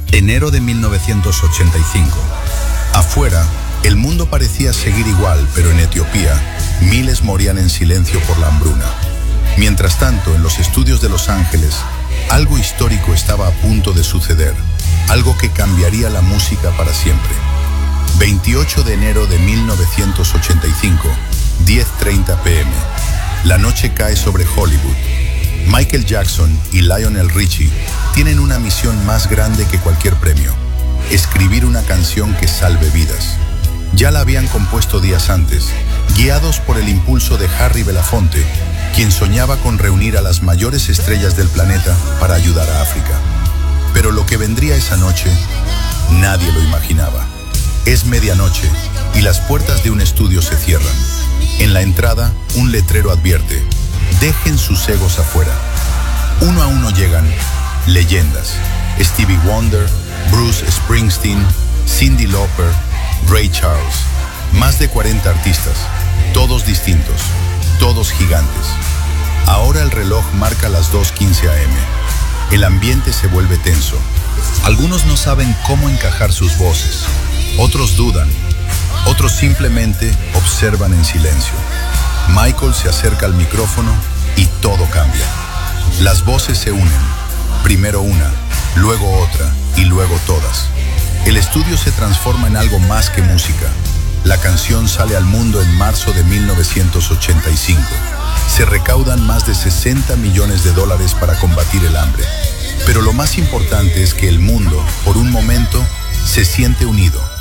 Enero de 1985. Afuera, el mundo parecía seguir igual, pero en Etiopía, miles morían en silencio por la hambruna. Mientras tanto, en los estudios de Los Ángeles, algo histórico estaba a punto de suceder, algo que cambiaría la música para siempre. 28 de enero de 1985, 10:30 p.m. La noche cae sobre Hollywood. Michael Jackson y Lionel Richie tienen una misión más grande que cualquier premio: escribir una canción que salve vidas. Ya la habían compuesto días antes, guiados por el impulso de Harry Belafonte, quien soñaba con reunir a las mayores estrellas del planeta para ayudar a África. Pero lo que vendría esa noche, nadie lo imaginaba. Es medianoche y las puertas de un estudio se cierran. En la entrada, un letrero advierte: dejen sus egos afuera. Uno a uno llegan leyendas: Stevie Wonder, Bruce Springsteen, Cyndi Lauper, Ray Charles. Más de 40 artistas, todos distintos, todos gigantes. Ahora el reloj marca las 2:15 a.m. El ambiente se vuelve tenso. Algunos no saben cómo encajar sus voces. Otros dudan. Otros simplemente observan en silencio. Michael se acerca al micrófono y todo cambia. Las voces se unen. Primero una, luego otra y luego todas. El estudio se transforma en algo más que música. La canción sale al mundo en marzo de 1985. Se recaudan más de $60 millones para combatir el hambre. Pero lo más importante es que el mundo, por un momento, se siente unido.